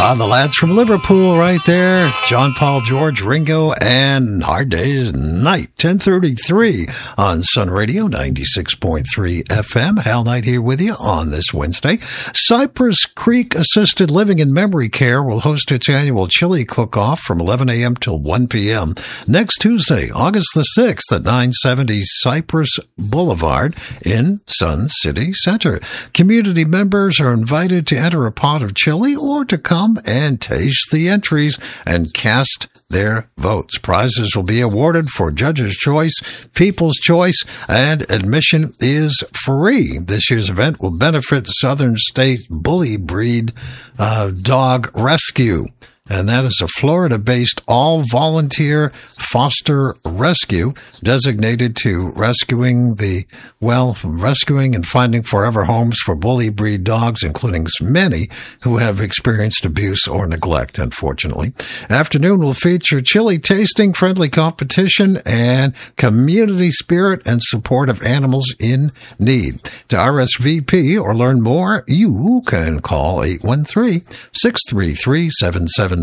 The lads from Liverpool right there. John Paul, George, Ringo, and Hard Day's Night. 10:33 on Sun Radio, 96.3 FM. Hal Knight here with you on this Wednesday. Cypress Creek Assisted Living and Memory Care will host its annual chili cook-off from 11 a.m. till 1 p.m. next Tuesday, August the 6th at 970 Cypress Boulevard in Sun City Center. Community members are invited to enter a pot of chili or to come and taste the entries and cast their votes. Prizes will be awarded for Judge's Choice, People's Choice, and admission is free. This year's event will benefit Southern State Bully Breed Dog Rescue. And that is a Florida-based all-volunteer foster rescue designated to rescuing and finding forever homes for bully breed dogs, including many who have experienced abuse or neglect, unfortunately. Afternoon will feature chili tasting, friendly competition, and community spirit and support of animals in need. To RSVP or learn more, you can call 813-633-7777,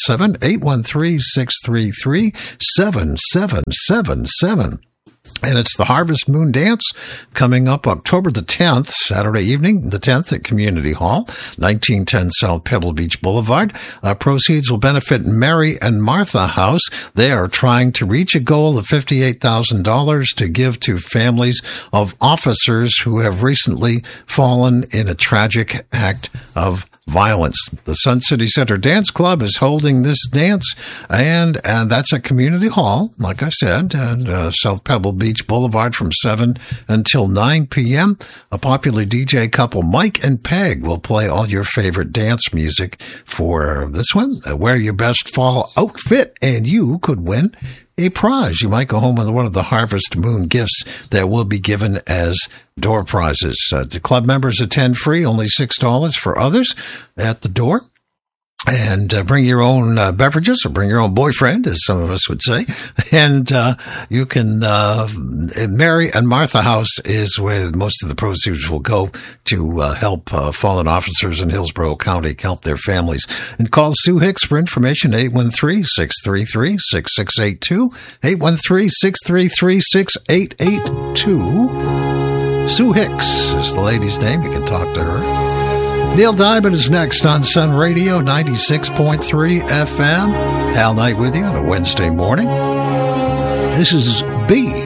813-633-7777. And it's the Harvest Moon Dance coming up October the 10th, Saturday evening, the 10th at Community Hall, 1910 South Pebble Beach Boulevard. Proceeds will benefit Mary and Martha House. They are trying to reach a goal of $58,000 to give to families of officers who have recently fallen in a tragic act of violence. The Sun City Center Dance Club is holding this dance, and that's at Community Hall, like I said, and South Pebble Beach Boulevard from 7 until 9 p.m. A popular DJ couple, Mike and Peg, will play all your favorite dance music for this one. Wear your best fall outfit, and you could win a prize. You might go home with one of the Harvest Moon gifts that will be given as door prizes. The club members attend free, only $6 for others at the door. And bring your own beverages, or bring your own boyfriend, as some of us would say. And you can, Mary and Martha House is where most of the proceeds will go to help fallen officers in Hillsborough County, help their families. And call Sue Hicks for information, 813-633-6682, 813-633-6882. Sue Hicks is the lady's name. You can talk to her. Neil Diamond is next on Sun Radio 96.3 FM. Hal Knight with you on a Wednesday morning. This is B.